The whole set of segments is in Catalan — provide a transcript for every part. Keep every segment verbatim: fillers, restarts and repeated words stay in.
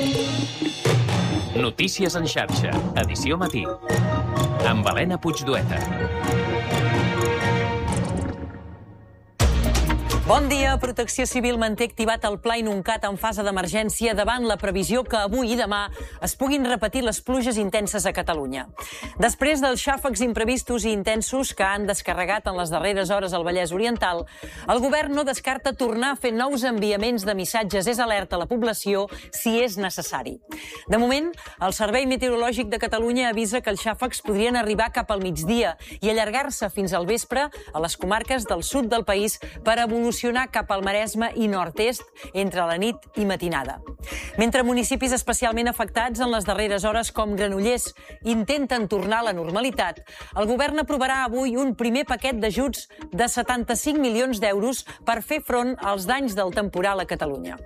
Notícies en xarxa, edició matí, amb Helena Puigdueta. Bon dia. Protecció Civil manté activat el Pla Inuncat en fase d'emergència davant la previsió que avui i demà es puguin repetir les pluges intenses a Catalunya. Després dels xàfecs imprevistos i intensos que han descarregat en les darreres hores al Vallès Oriental, el govern no descarta tornar a fer nous enviaments de missatges és alerta a la població si és necessari. De moment, el Servei Meteorològic de Catalunya avisa que els xàfecs podrien arribar cap al migdia i allargar-se fins al vespre a les comarques del sud del país per evolucionar cap al Maresme i nord-est entre la nit i matinada. Mentre municipis especialment afectats en les darreres hores com Granollers intenten tornar a la normalitat, el govern aprovarà avui un primer paquet d'ajuts de setanta-cinc milions d'euros per fer front als danys del temporal a Catalunya.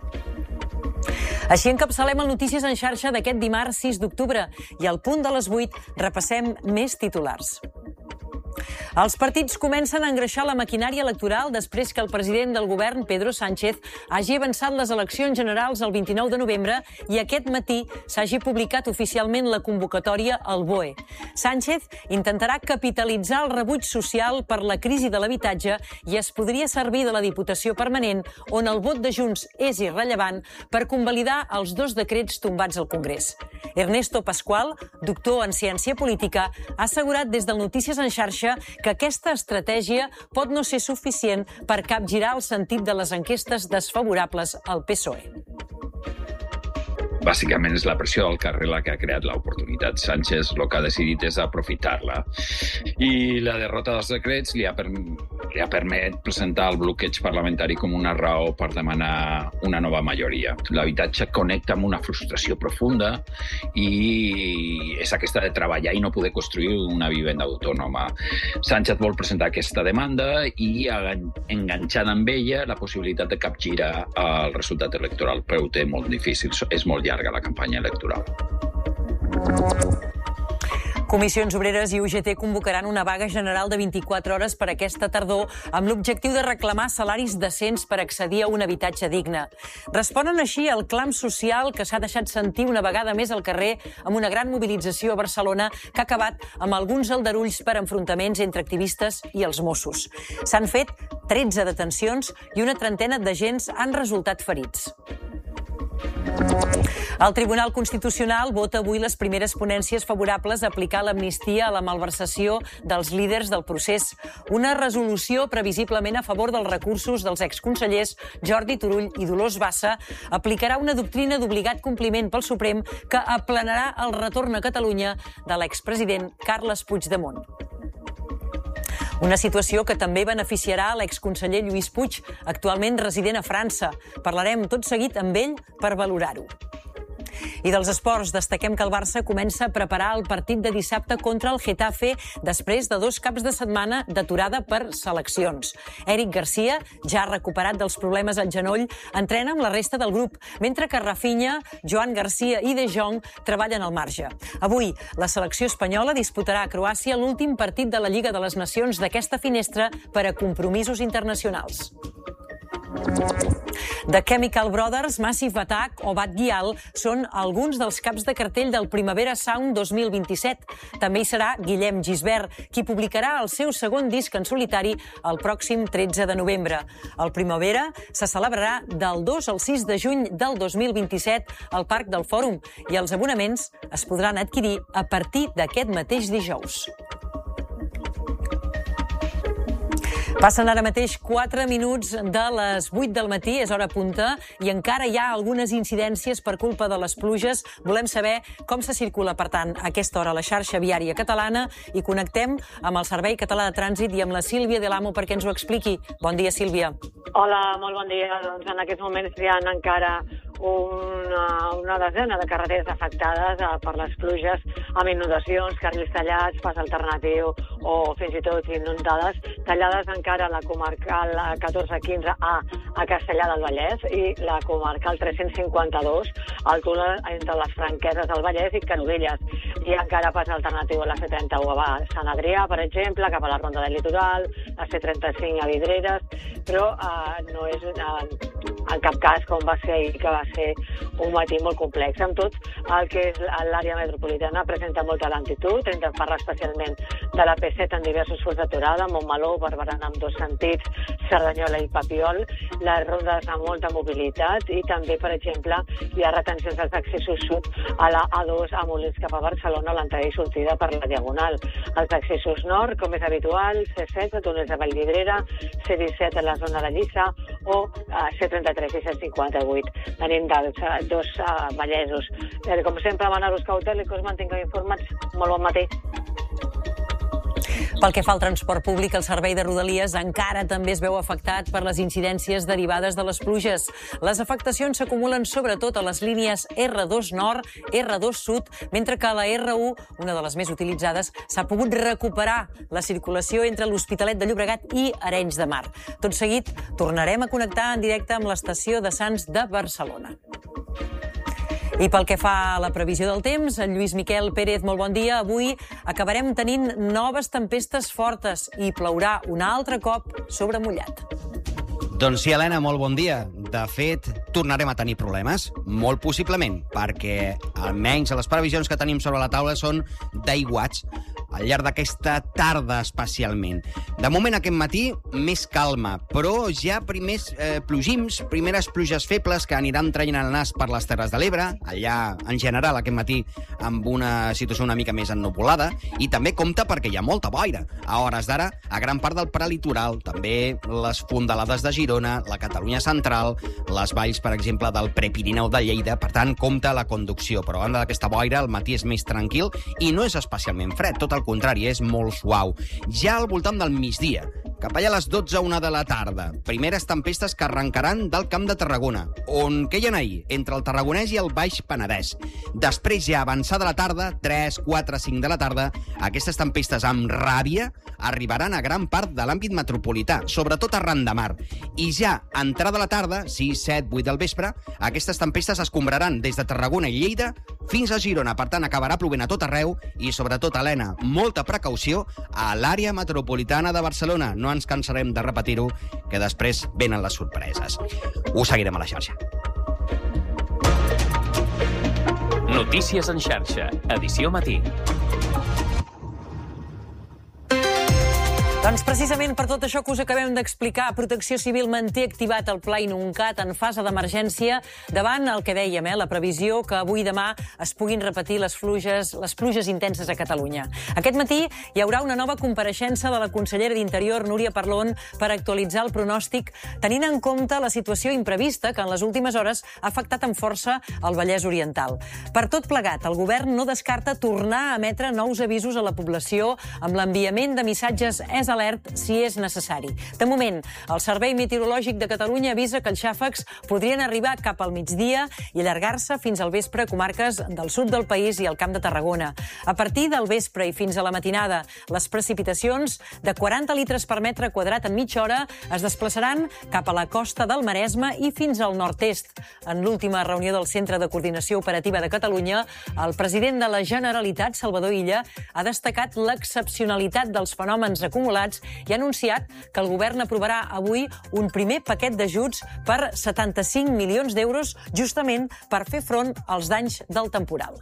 Així encapçalem el Notícies en xarxa d'aquest dimarts sis d'octubre i al punt de les vuit repassem més titulars. Els partits comencen a engreixar la maquinària electoral després que el president del govern, Pedro Sánchez, hagi avançat les eleccions generals el vint-i-nou de novembre i aquest matí s'hagi publicat oficialment la convocatòria al B O E. Sánchez intentarà capitalitzar el rebuig social per la crisi de l'habitatge i es podria servir de la Diputació Permanent, on el vot de Junts és irrellevant, per convalidar els dos decrets tombats al Congrés. Ernesto Pascual, doctor en ciència política, ha assegurat des del Notícies en xarxa que aquesta estratègia pot no ser suficient per capgirar el sentit de les enquestes desfavorables al P S O E. Bàsicament és la pressió del carrer la que ha creat l'oportunitat. Sánchez el que ha decidit és aprofitar-la. I la derrota dels decrets li ha, per, li ha permet presentar el bloqueig parlamentari com una raó per demanar una nova majoria. L'habitatge connecta amb una frustració profunda i és aquesta de treballar i no poder construir una vivenda autònoma. Sánchez vol presentar aquesta demanda i enganxant amb ella la possibilitat de capgirar el resultat electoral, però ho té molt difícil, és molt llarg la campanya electoral. Comissions Obreres i U G T convocaran una vaga general de vint-i-quatre hores per aquesta tardor amb l'objectiu de reclamar salaris decents per accedir a un habitatge digne. Responen així al clam social que s'ha deixat sentir una vegada més al carrer amb una gran mobilització a Barcelona que ha acabat amb alguns aldarulls per enfrontaments entre activistes i els Mossos. S'han fet tretze detencions i una trentena d'agents han resultat ferits. El Tribunal Constitucional vota avui les primeres ponències favorables a aplicar l'amnistia a la malversació dels líders del procés. Una resolució previsiblement a favor dels recursos dels exconsellers Jordi Turull i Dolors Bassa aplicarà una doctrina d'obligat compliment pel Suprem que aplanarà el retorn a Catalunya de l'expresident Carles Puigdemont. Una situació que també beneficiarà l'exconseller Lluís Puig, actualment resident a França. Parlarem tot seguit amb ell per valorar-ho. I dels esports, destaquem que el Barça comença a preparar el partit de dissabte contra el Getafe després de dos caps de setmana d'aturada per seleccions. Eric Garcia, ja recuperat dels problemes al genoll, entrena amb la resta del grup, mentre que Rafinha, Joan Garcia i De Jong treballen al marge. Avui, la selecció espanyola disputarà a Croàcia l'últim partit de la Lliga de les Nacions d'aquesta finestra per a compromisos internacionals. The Chemical Brothers, Massive Attack o Bad Gyal són alguns dels caps de cartell del Primavera Sound dos mil vint-i-set. També hi serà Guillem Gisbert, qui publicarà el seu segon disc en solitari el pròxim tretze de novembre. El Primavera se celebrarà del dos al sis de juny del dos mil vint-i-set al Parc del Fòrum i els abonaments es podran adquirir a partir d'aquest mateix dijous. Passen ara mateix quatre minuts de les vuit del matí, és hora punta, i encara hi ha algunes incidències per culpa de les pluges. Volem saber com se circula, per tant, a aquesta hora a la xarxa viària catalana i connectem amb el Servei Català de Trànsit i amb la Sílvia de l'Amo perquè ens ho expliqui. Bon dia, Sílvia. Hola, molt bon dia. Doncs en aquests moments hi ha encara una, una desena de carreteres afectades eh, per les pluges, amb inundacions, carrils tallats, pas alternatiu o fins i tot inundades, tallades encara a la comarcal catorze quinze A a Castellar del Vallès i la comarcal tres-cents cinquanta-dos al túnel entre les Franqueses del Vallès i Canovelles. hi ha encara pas alternatiu a la C trenta-u a Sant Adrià, per exemple, cap a la Ronda del Litoral, la C trenta-cinc a Vidreres, però eh, no és eh, en cap cas com va ser ahir, que va ser un matí molt complex. Amb tot, el que és l'àrea metropolitana presenta molta lentitud, hem de parlar especialment de la P set en diversos punts d'aturada, Montmeló, Barberà en dos sentits, Cerdanyola i Papiol, les rondes amb molta mobilitat i també, per exemple, hi ha retencions dels accessos sud a la A dos a Molins cap a Barcelona, l'entrada i sortida per la Diagonal. Els accessos nord, com és habitual, C setze, túnels de Vallvidrera, C disset a la zona de Lliça o C trenta-tres i C cinquanta-vuit. Tenim dels dos uh, vallesos. Eh, com sempre, van a los cautèlicos, mantingueu informats. Molt bon matí. Pel que fa al transport públic, el servei de Rodalies encara també es veu afectat per les incidències derivades de les pluges. Les afectacions s'acumulen sobretot a les línies R dos Nord, R dos Sud, mentre que a la R u, una de les més utilitzades, s'ha pogut recuperar la circulació entre l'Hospitalet de Llobregat i Arenys de Mar. Tot seguit, tornarem a connectar en directe amb l'estació de Sants de Barcelona. I pel que fa a la previsió del temps, en Lluís Miquel Pérez, molt bon dia. Avui acabarem tenint noves tempestes fortes i plourà un altre cop sobre mullat. Doncs sí, Helena, molt bon dia. De fet, tornarem a tenir problemes, molt possiblement, perquè almenys les previsions que tenim sobre la taula són d'aiguats al llarg d'aquesta tarda especialment. De moment, aquest matí, més calma, però ja primers eh, plogims, primeres pluges febles que aniran traient el nas per les Terres de l'Ebre, allà, en general, aquest matí, amb una situació una mica més ennupolada, i també compta perquè hi ha molta boira. A hores d'ara, a gran part del prelitoral, també les fondalades de Girona, la Catalunya central, les valls, per exemple, del Prepirineu de Lleida. Per tant, compta la conducció. Però a banda d'aquesta boira, el matí és més tranquil i no és especialment fred, tot el contrari, és molt suau. Ja al voltant del migdia, cap allà a les dotze a una de la tarda, primeres tempestes que arrencaran del Camp de Tarragona, on queien ahir, entre el Tarragonès i el Baix Penedès. Després, ja avançada la tarda, tres, quatre, cinc de la tarda, aquestes tempestes amb ràbia arribaran a gran part de l'àmbit metropolità, sobretot arran de mar. I ja, a entrada la tarda, sis, set, vuit del vespre, aquestes tempestes es escombraran des de Tarragona i Lleida fins a Girona. Per tant, acabarà plovent a tot arreu i, sobretot, Helena, molta precaució a l'àrea metropolitana de Barcelona. No ens cansarem de repetir-ho, que després venen les sorpreses. Ho seguirem a la xarxa. Notícies en xarxa, edició matí. Doncs precisament per tot això que us acabem d'explicar, Protecció Civil manté activat el Pla Inuncat en fase d'emergència davant el que dèiem, eh, la previsió que avui i demà es puguin repetir les pluges, les pluges intenses a Catalunya. Aquest matí hi haurà una nova compareixença de la consellera d'Interior, Núria Parlon, per actualitzar el pronòstic, tenint en compte la situació imprevista que en les últimes hores ha afectat amb força el Vallès Oriental. Per tot plegat, el govern no descarta tornar a emetre nous avisos a la població amb l'enviament de missatges S alert si és necessari. De moment, el Servei Meteorològic de Catalunya avisa que els xàfecs podrien arribar cap al migdia i allargar-se fins al vespre a comarques del sud del país i al Camp de Tarragona. A partir del vespre i fins a la matinada, les precipitacions de quaranta litres per metre quadrat en mitja hora es desplaçaran cap a la costa del Maresme i fins al nord-est. En l'última reunió del Centre de Coordinació Operativa de Catalunya, el president de la Generalitat, Salvador Illa, ha destacat l'excepcionalitat dels fenòmens acumulats i ha anunciat que el govern aprovarà avui un primer paquet d'ajuts per setanta-cinc milions d'euros justament per fer front als danys del temporal.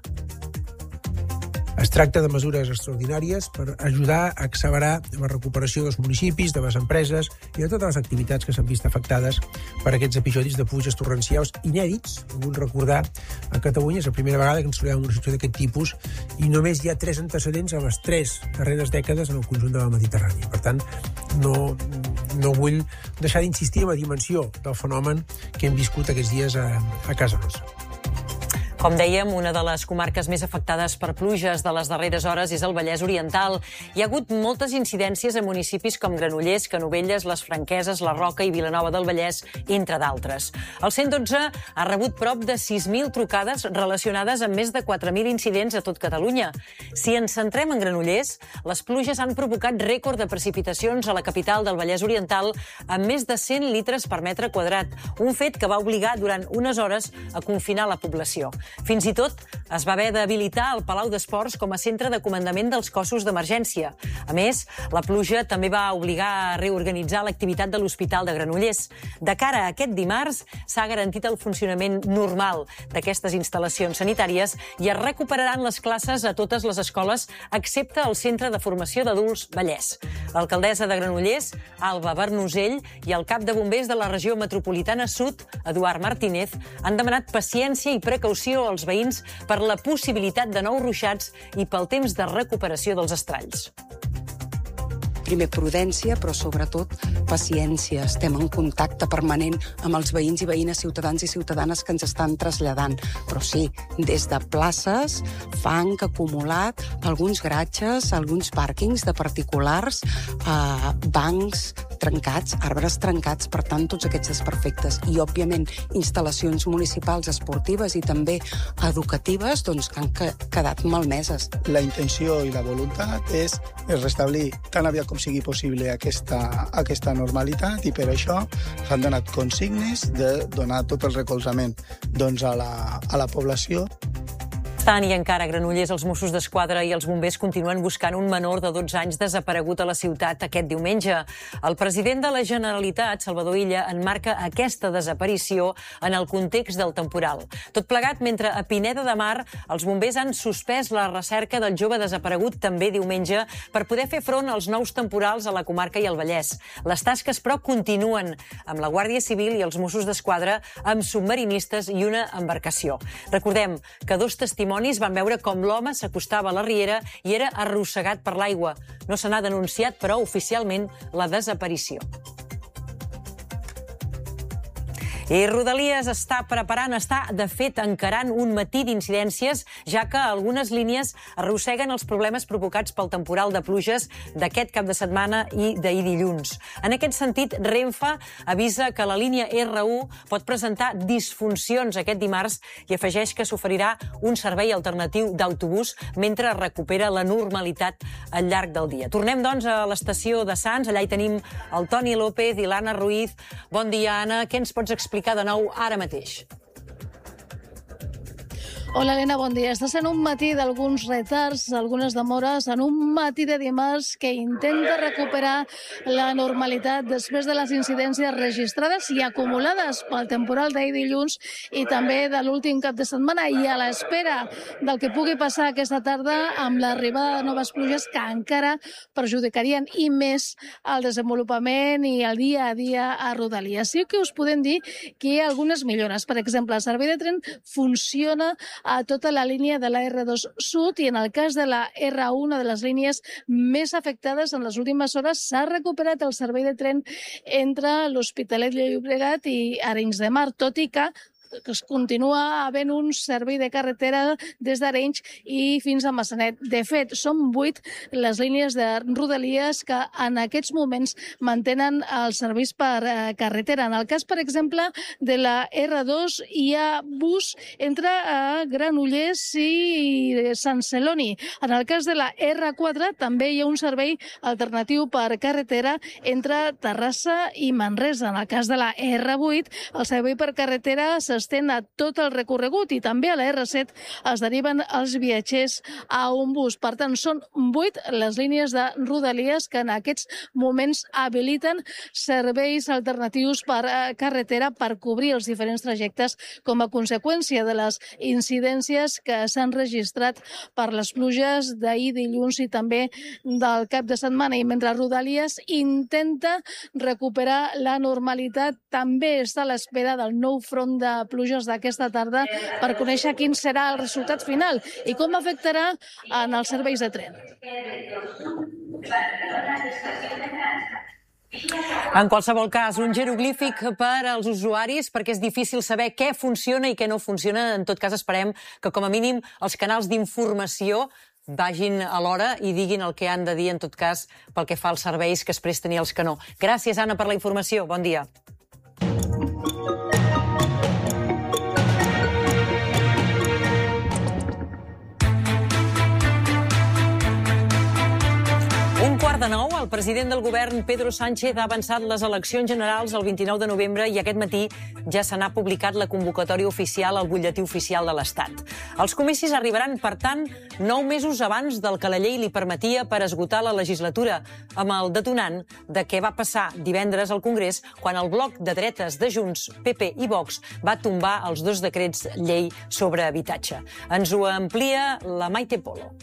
Es tracta de mesures extraordinàries per ajudar a accelerar la recuperació dels municipis, de les empreses i de totes les activitats que s'han vist afectades per aquests episodis de pluges torrencials inèdits. Vull recordar, a Catalunya és la primera vegada que ens trobem en una situació d'aquest tipus i només hi ha tres antecedents a les tres darreres dècades en el conjunt de la Mediterrània. Per tant, no, no vull deixar d'insistir en la dimensió del fenomen que hem viscut aquests dies a, a casa nostra. Com dèiem, una de les comarques més afectades per pluges de les darreres hores és el Vallès Oriental. Hi ha hagut moltes incidències a municipis com Granollers, Canovelles, Les Franqueses, La Roca i Vilanova del Vallès, entre d'altres. El cent dotze ha rebut prop de sis mil trucades relacionades amb més de quatre mil incidents a tot Catalunya. Si ens centrem en Granollers, les pluges han provocat rècord de precipitacions a la capital del Vallès Oriental amb més de cent litres per metre quadrat, un fet que va obligar durant unes hores a confinar la població. Fins i tot es va haver d'habilitar el Palau d'Esports com a centre de comandament dels cossos d'emergència. A més, la pluja també va obligar a reorganitzar l'activitat de l'Hospital de Granollers. De cara a aquest dimarts, s'ha garantit el funcionament normal d'aquestes instal·lacions sanitàries i es recuperaran les classes a totes les escoles, excepte el Centre de Formació d'Adults Vallès. L'alcaldessa de Granollers, Alba Bernusell, i el cap de bombers de la regió metropolitana sud, Eduard Martínez, han demanat paciència i precaució als veïns per la possibilitat de nous ruixats i pel temps de recuperació dels estralls. Primer, prudència, però sobretot paciència. Estem en contacte permanent amb els veïns i veïnes, ciutadans i ciutadanes que ens estan traslladant. Però sí, des de places, fang acumulat, alguns garatges, alguns pàrquings de particulars, eh, bancs trencats, arbres trencats, per tant, tots aquests desperfectes. I, òbviament, instal·lacions municipals, esportives i també educatives, doncs, que han quedat malmeses. La intenció i la voluntat és restablir tan aviat com sigui possible aquesta, aquesta normalitat i per això s'han donat consignes de donar tot el recolzament doncs, a, la, a la població. Estan i encara a Granollers, els Mossos d'Esquadra i els bombers continuen buscant un menor de dotze anys desaparegut a la ciutat aquest diumenge. El president de la Generalitat, Salvador Illa, enmarca aquesta desaparició en el context del temporal. Tot plegat, mentre a Pineda de Mar els bombers han suspès la recerca del jove desaparegut també diumenge per poder fer front als nous temporals a la comarca i al Vallès. Les tasques, però, continuen amb la Guàrdia Civil i els Mossos d'Esquadra amb submarinistes i una embarcació. Recordem que dos testimonis van veure com l'home s'acostava a la riera i era arrossegat per l'aigua. No se n'ha denunciat, però, oficialment, la desaparició. I Rodalies està preparant, està, de fet, encarant un matí d'incidències, ja que algunes línies arrosseguen els problemes provocats pel temporal de pluges d'aquest cap de setmana i d'ahir dilluns. En aquest sentit, Renfe avisa que la línia erre u pot presentar disfuncions aquest dimarts i afegeix que s'oferirà un servei alternatiu d'autobús mentre es recupera la normalitat al llarg del dia. Tornem, doncs, a l'estació de Sants. Allà hi tenim el Toni López i l'Anna Ruiz. Bon dia, Anna. Què ens pots explicar de nou ara mateix? Hola, Helena, bon dia. Estàs en un matí d'alguns retards, algunes demores, en un matí de dimarts que intenta recuperar la normalitat després de les incidències registrades i acumulades pel temporal d'ahir dilluns i també de l'últim cap de setmana, i a l'espera del que pugui passar aquesta tarda amb l'arribada de noves pluges que encara perjudicarien i més el desenvolupament i el dia a dia a Rodalies. Sí que us podem dir que hi ha algunes millores. Per exemple, el servei de tren funciona a tota la línia de la erre dos Sud i en el cas de la erre u, una de les línies més afectades en les últimes hores, s'ha recuperat el servei de tren entre l'Hospitalet de Llobregat i Arenys de Mar, tot i que que es continua havent un servei de carretera des d'Arenys i fins a Massanet. De fet, són vuit les línies de Rodalies que en aquests moments mantenen els serveis per eh, carretera. En el cas, per exemple, de la erre dos hi ha bus entre eh, Granollers i Sant Celoni. En el cas de la erre quatre també hi ha un servei alternatiu per carretera entre Terrassa i Manresa. En el cas de la erre vuit, el servei per carretera s'estén a tot el recorregut i també a la erre set es deriven els viatgers a un bus. Per tant, són vuit les línies de Rodalies que en aquests moments habiliten serveis alternatius per carretera per cobrir els diferents trajectes com a conseqüència de les incidències que s'han registrat per les pluges d'ahir dilluns i també del cap de setmana. I mentre Rodalies intenta recuperar la normalitat, també està a l'espera del nou front de pluges d'aquesta tarda per conèixer quin serà el resultat final i com afectarà en els serveis de tren. En qualsevol cas, un jeroglífic per als usuaris perquè és difícil saber què funciona i què no funciona. En tot cas, esperem que com a mínim els canals d'informació vagin a l'hora i diguin el que han de dir, en tot cas, pel que fa als serveis que es presten i els que no. Gràcies, Anna, per la informació. Bon dia. de nou, el president del govern, Pedro Sánchez, ha avançat les eleccions generals el vint-i-nou de novembre i aquest matí ja se n'ha publicat la convocatòria oficial al butlletí oficial de l'Estat. Els comicis arribaran, per tant, nou mesos abans del que la llei li permetia per esgotar la legislatura, amb el detonant de què va passar divendres al Congrés quan el bloc de dretes de Junts, P P i Vox va tombar els dos decrets llei sobre habitatge. Ens ho amplia la Maite Polo.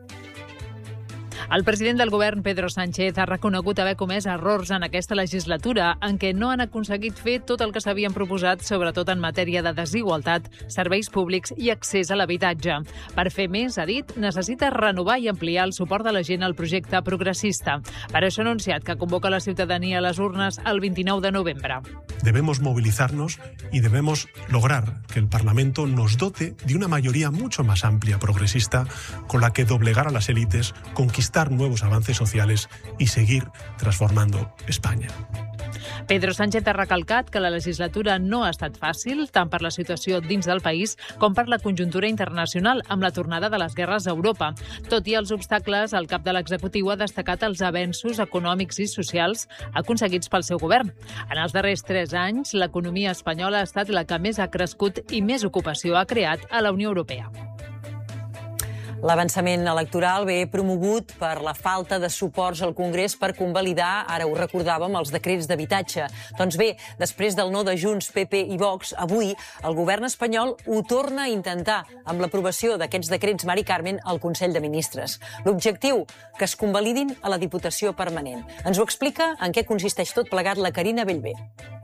El president del govern, Pedro Sánchez, ha reconegut haver comès errors en aquesta legislatura en què no han aconseguit fer tot el que s'havien proposat, sobretot en matèria de desigualtat, serveis públics i accés a l'habitatge. Per fer més, ha dit, necessita renovar i ampliar el suport de la gent al projecte progressista. Per això ha anunciat que convoca la ciutadania a les urnes el vint-i-nou de novembre. Debemos movilizarnos y debemos lograr que el Parlamento nos dote de una mayoría mucho más amplia progresista con la que doblegar a las élites, conquistar nuevos avances sociales y seguir transformando España. Pedro Sánchez ha recalcat que la legislatura no ha estat fàcil, tant per la situació dins del país com per la conjuntura internacional amb la tornada de les guerres a Europa. Tot i els obstacles, el cap de l'executiu ha destacat els avenços econòmics i socials aconseguits pel seu govern. En els darrers tres anys, l'economia espanyola ha estat la que més ha crescut i més ocupació ha creat a la Unió Europea. L'avançament electoral ve promogut per la falta de suports al Congrés per convalidar, ara ho recordàvem, els decrets d'habitatge. Doncs bé, després del no de Junts, P P i Vox, avui el govern espanyol ho torna a intentar amb l'aprovació d'aquests decrets Mari Carmen al Consell de Ministres. L'objectiu, que es convalidin a la Diputació Permanent. Ens ho explica en què consisteix tot plegat la Carina Bellver.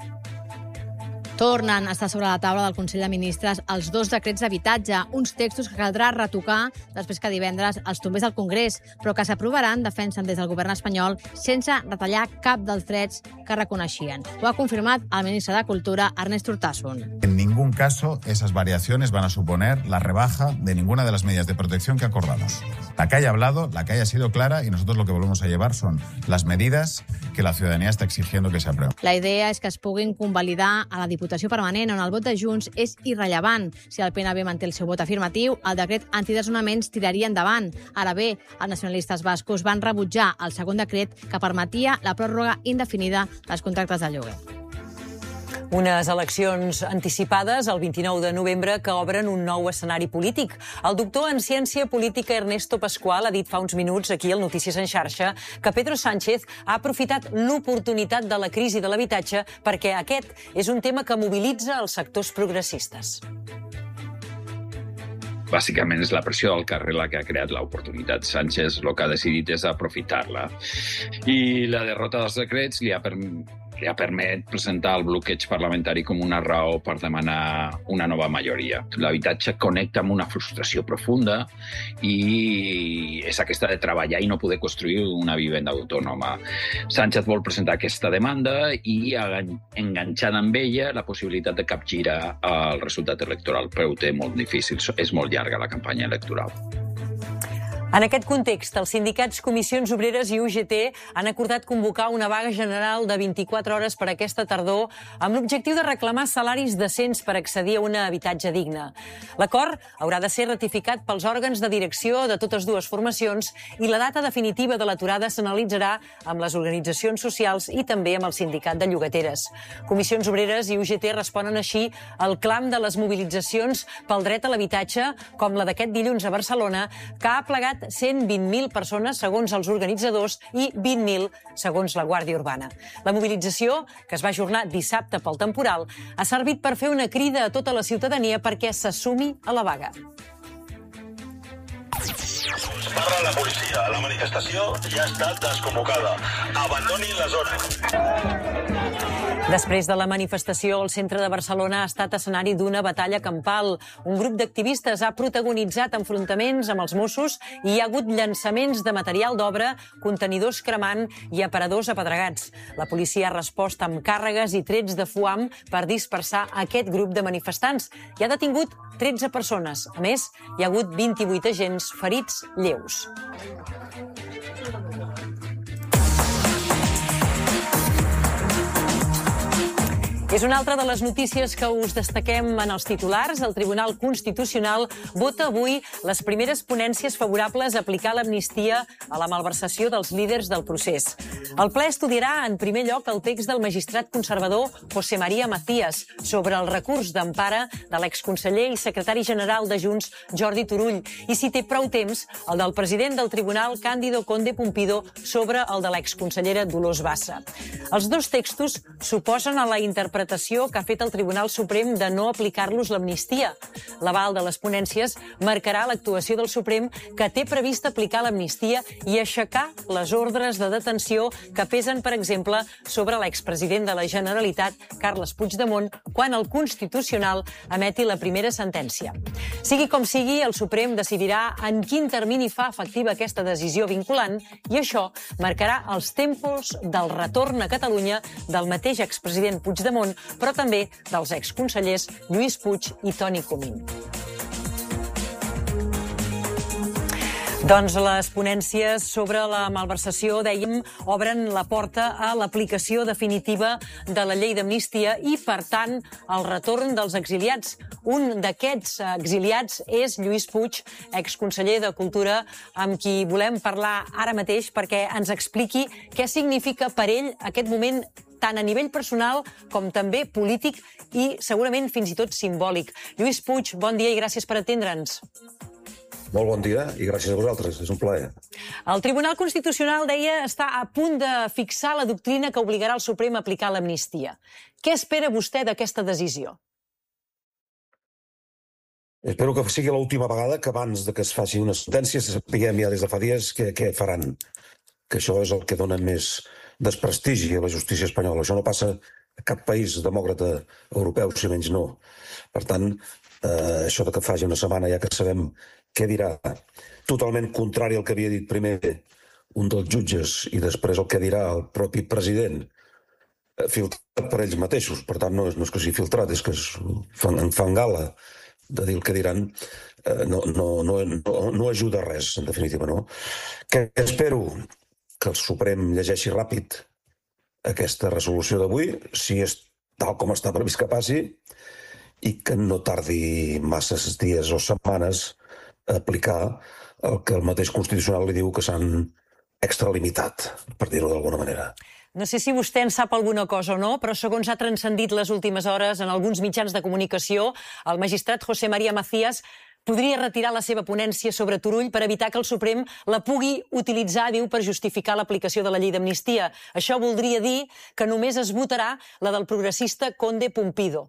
Tornen a estar sobre la taula del Consell de Ministres els dos decrets d'habitatge, uns textos que caldrà retocar després que divendres els tombés al Congrés, però que s'aprovaran, defensen des del govern espanyol, sense retallar cap dels drets que reconeixien. Ho ha confirmat el ministre de Cultura, Ernest Urtasun. En ningún caso esas variaciones van a suponer la rebaja de ninguna de las medidas de protección que acordamos. La que haya hablado, la que haya sido clara, y nosotros lo que volvemos a llevar son las medidas que la ciudadanía está exigiendo que se aprueben. La idea és que es puguin convalidar a la Diputació Permanent, on el vot de Junts és irrellevant. Si el P N V manté el seu vot afirmatiu, el decret antidesnonaments tiraria endavant. Ara bé, els nacionalistes bascos van rebutjar el segon decret que permetia la pròrroga indefinida dels contractes de lloguer. Unes eleccions anticipades el vint-i-nou de novembre que obren un nou escenari polític. El doctor en ciència política Ernesto Pascual ha dit fa uns minuts aquí al Notícies en xarxa que Pedro Sánchez ha aprofitat l'oportunitat de la crisi de l'habitatge perquè aquest és un tema que mobilitza els sectors progressistes. Bàsicament és la pressió del carrer la que ha creat l'oportunitat. Sánchez el que ha decidit és aprofitar-la. I la derrota dels decrets li ha permès li ha permès presentar el bloqueig parlamentari com una raó per demanar una nova majoria. L'habitatge connecta amb una frustració profunda i és aquesta de treballar i no poder construir una vivenda autònoma. Sánchez vol presentar aquesta demanda i enganxant amb ella la possibilitat de capgirar el resultat electoral, però ho té molt difícil. És molt llarga la campanya electoral. En aquest context, els sindicats Comissions Obreres i U G T han acordat convocar una vaga general de vint-i-quatre hores per aquesta tardor amb l'objectiu de reclamar salaris decents per accedir a un habitatge digne. L'acord haurà de ser ratificat pels òrgans de direcció de totes dues formacions i la data definitiva de l'aturada s'analitzarà amb les organitzacions socials i també amb el sindicat de llogateres. Comissions Obreres i U G T responen així al clam de les mobilitzacions pel dret a l'habitatge, com la d'aquest dilluns a Barcelona, que ha plegat cent vint mil persones, segons els organitzadors, i vint mil, segons la Guàrdia Urbana. La mobilització, que es va ajornar dissabte pel temporal, ha servit per fer una crida a tota la ciutadania perquè se sumi a la vaga. Parla la policia. La manifestació ja ha estat desconvocada. Abandonin la zona. Després de la manifestació, el centre de Barcelona ha estat escenari d'una batalla campal. Un grup d'activistes ha protagonitzat enfrontaments amb els Mossos i hi ha hagut llançaments de material d'obra, contenidors cremant i aparadors apedregats. La policia ha respost amb càrregues i trets de foam per dispersar aquest grup de manifestants i ha detingut tretze persones. A més, hi ha hagut vint-i-vuit agents ferits lleus. És una altra de les notícies que us destaquem en els titulars. El Tribunal Constitucional vota avui les primeres ponències favorables a aplicar l'amnistia a la malversació dels líders del procés. El ple estudiarà en primer lloc el text del magistrat conservador José María Macías sobre el recurs d'empara de l'exconseller i secretari general de Junts, Jordi Turull, i si té prou temps, el del president del Tribunal, Cándido Conde Pumpido, sobre el de l'exconsellera Dolors Bassa. Els dos textos suposen a la interpretació que ha fet el Tribunal Suprem de no aplicar-los l'amnistia. L'aval de les ponències marcarà l'actuació del Suprem, que té previst aplicar l'amnistia i aixecar les ordres de detenció que pesen, per exemple, sobre l'expresident de la Generalitat, Carles Puigdemont, quan el Constitucional emeti la primera sentència. Sigui com sigui, el Suprem decidirà en quin termini fa efectiva aquesta decisió vinculant i això marcarà els tempos del retorn a Catalunya del mateix expresident Puigdemont, però també dels exconsellers Lluís Puig i Toni Comín. Doncs les ponències sobre la malversació, dèiem, obren la porta a l'aplicació definitiva de la llei d'amnistia i, per tant, al retorn dels exiliats. Un d'aquests exiliats és Lluís Puig, exconseller de Cultura, amb qui volem parlar ara mateix perquè ens expliqui què significa per ell aquest moment tant a nivell personal com també polític i segurament fins i tot simbòlic. Lluís Puig, bon dia i gràcies per atendre'ns. Molt bon dia i gràcies a vosaltres, és un plaer. El Tribunal Constitucional, deia, està a punt de fixar la doctrina que obligarà el Suprem a aplicar l'amnistia. Què espera vostè d'aquesta decisió? Espero que sigui l'última vegada que abans de que es faci una sentència sapiguem ja des de fa dies què, què faran. Que això és el que dona més desprestigi a la justícia espanyola. Això no passa a cap país demòcrata europeu, si menys no. Per tant, eh, això de que faci una setmana ja que sabem què dirà, totalment contrari al que havia dit primer un dels jutges i després el que dirà el propi president, filtrat per ells mateixos. Per tant, no és, no és que sigui filtrat, és que es fan, en fan gala de dir el que diran, eh, no, no, no, no, no ajuda a res, en definitiva, no? Que espero que el Suprem llegeixi ràpid aquesta resolució d'avui, si és tal com està previst que passi, i que no tardi masses dies o setmanes a aplicar el que el mateix Constitucional li diu que s'han extralimitat, per dir-ho d'alguna manera. No sé si vostè en sap alguna cosa o no, però segons ha transcendit les últimes hores en alguns mitjans de comunicació, el magistrat José María Macías podria retirar la seva ponència sobre Turull per evitar que el Suprem la pugui utilitzar, diu, per justificar l'aplicació de la llei d'amnistia. Això voldria dir que només es votarà la del progressista Conde Pumpido.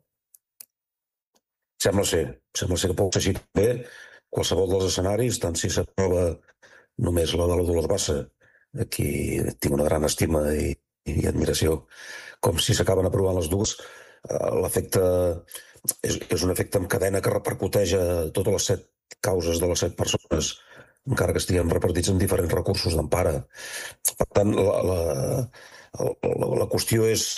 Sembla ser. Sembla ser que pot ser així bé qualsevol dels escenaris, tant si s'aprova només la de la Dolors Bassa, a qui tinc una gran estima i, i admiració, com si s'acaben aprovant les dues, l'efecte és, és un efecte en cadena que repercuteix a totes les set causes de les set persones, encara que estiguem repartits en diferents recursos d'empara. Per tant, la, la, la, la qüestió és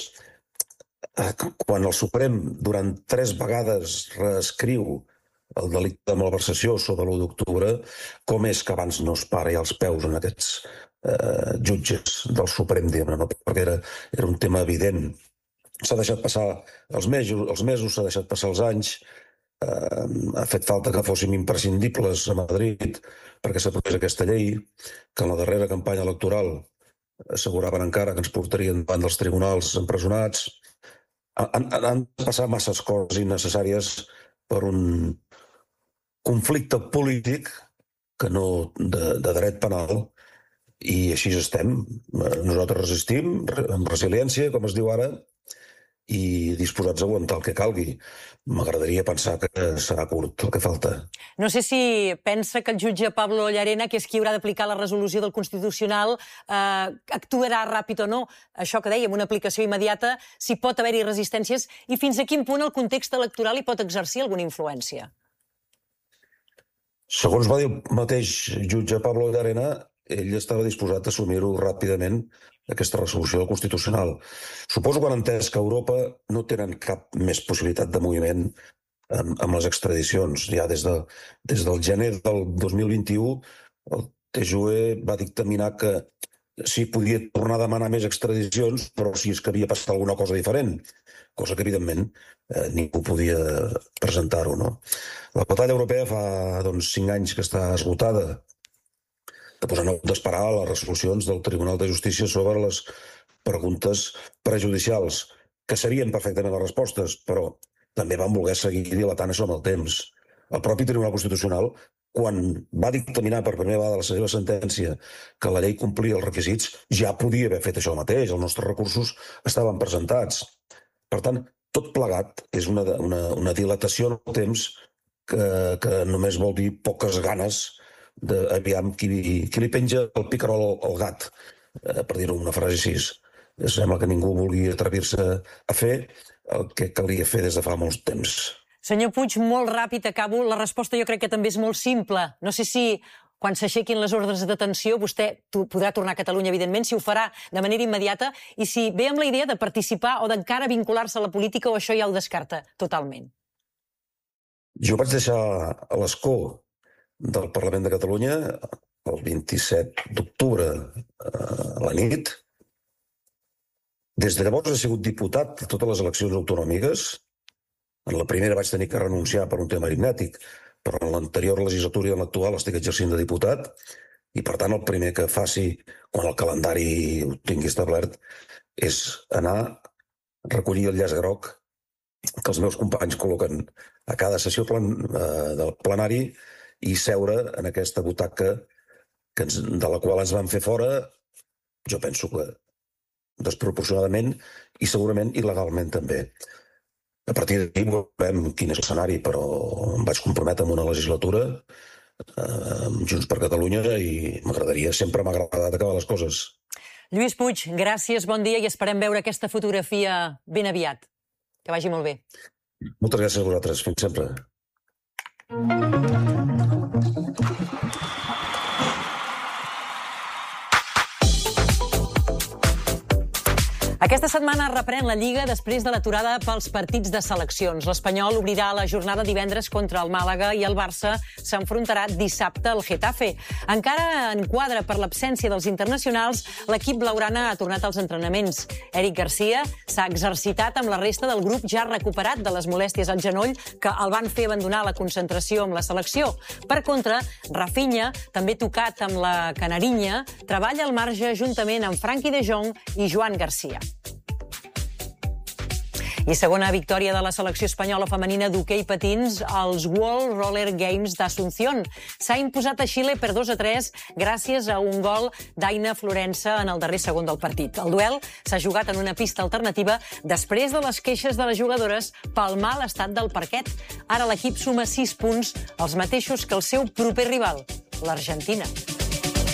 quan el Suprem durant tres vegades reescriu el delicte de malversació sobre l'u d'octubre, com és que abans no es para ja els peus en aquests eh, jutges del Suprem, diguem-ne, no? Perquè era, era un tema evident. S'ha deixat passar els mesos, els mesos s'ha deixat passar els anys, eh, ha fet falta que fóssim imprescindibles a Madrid perquè s'aprovés aquesta llei, que en la darrera campanya electoral asseguraven encara que ens portarien davant dels tribunals empresonats. Han, han passat masses coses innecessàries per un conflicte polític que no de, de dret penal, i així estem. Nosaltres resistim amb resiliència, com es diu ara, i disposats a aguantar el que calgui. M'agradaria pensar que serà curt el que falta. No sé si pensa que el jutge Pablo Llarena, que és qui haurà d'aplicar la resolució del Constitucional, eh, actuarà ràpid o no. Això que dèiem, una aplicació immediata, si pot haver-hi resistències, i fins a quin punt el context electoral hi pot exercir alguna influència? Segons va dir el mateix jutge Pablo Llarena, ell estava disposat a assumir-ho ràpidament, aquesta resolució del Constitucional. Suposo que han entès que a Europa no tenen cap més possibilitat de moviment amb, amb les extradicions. Ja des, de, des del gener del dos mil vint-i-u, el T J U E va dictaminar que si podia tornar a demanar més extradicions, però si és que havia passat alguna cosa diferent, cosa que, evidentment, eh, ningú podia presentar-ho, no? La batalla europea fa, doncs, cinc anys que està esgotada, que posen d'esperar les resolucions del Tribunal de Justícia sobre les preguntes prejudicials, que serien perfectament les respostes, però també van voler seguir dilatant això amb el temps. El propi Tribunal Constitucional, quan va dictaminar per primera vegada la seva sentència que la llei complia els requisits, ja podia haver fet això mateix. Els nostres recursos estaven presentats. Per tant, tot plegat és una, una, una dilatació en el temps que, que només vol dir poques ganes d'aviam qui, qui li penja el picarol al, al gat, eh, per dir-ho una frase així. Sembla que ningú vulgui atrevir-se a fer el que calia fer des de fa molt temps. Senyor Puig, molt ràpid, acabo. La resposta jo crec que també és molt simple. No sé si quan s'aixequin les ordres de detenció vostè podrà tornar a Catalunya, evidentment, si ho farà de manera immediata, i si ve amb la idea de participar o d'encara vincular-se a la política, o això ja ho descarta totalment. Jo vaig deixar a l'escó del Parlament de Catalunya el vint-i-set d'octubre a la nit. Des de llavors he sigut diputat de totes les eleccions autonòmiques. En la primera vaig tenir que renunciar per un tema aritmètic, però en l'anterior legislatura i en l'actual estic exercint de diputat, i per tant el primer que faci quan el calendari ho tingui establert és anar a recollir el llaç groc que els meus companys col·loquen a cada sessió plan, eh, del plenari i seure en aquesta butaca que ens, de la qual ens van fer fora, jo penso que desproporcionadament i segurament il·legalment també. A partir d'aquí veurem quin és l'escenari, però em vaig comprometre amb una legislatura eh, amb Junts per Catalunya i m'agradaria, sempre m'ha agradat acabar les coses. Lluís Puig, gràcies, bon dia, i esperem veure aquesta fotografia ben aviat. Que vagi molt bé. Moltes gràcies a vosaltres. Fins sempre. Aquesta setmana reprèn la Lliga després de l'aturada pels partits de seleccions. L'Espanyol obrirà la jornada divendres contra el Màlaga i el Barça s'enfrontarà dissabte al Getafe. Encara en quadre per l'absència dels internacionals, l'equip blaugrana ha tornat als entrenaments. Eric Garcia s'ha exercitat amb la resta del grup ja recuperat de les molèsties al genoll que el van fer abandonar la concentració amb la selecció. Per contra, Rafinha, també tocat amb la canarinya, treballa al marge juntament amb Frenkie de Jong i Joan Garcia. I segona victòria de la selecció espanyola femenina d'hoquei patins als World Roller Games d'Asunción. S'ha imposat a Xile per dos a tres gràcies a un gol d'Aina Florença en el darrer segon del partit. El duel s'ha jugat en una pista alternativa després de les queixes de les jugadores pel mal estat del parquet. Ara l'equip suma sis punts, els mateixos que el seu proper rival, l'Argentina.